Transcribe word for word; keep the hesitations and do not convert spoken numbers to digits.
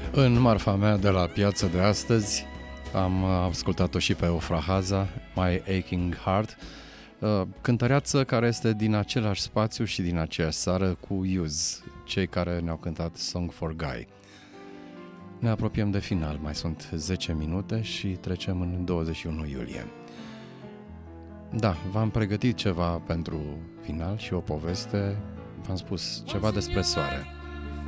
În marfa mea de la piață de astăzi am ascultat-o și pe Ofra Haza, My Aching Heart, cântăreață care este din același spațiu și din aceeași țară cu Use, cei care ne-au cântat Song for Guy. Ne apropiem de final, mai sunt zece minute și trecem în douăzeci și unu iulie. Da, v-am pregătit ceva pentru final și o poveste, v-am spus ceva despre soare.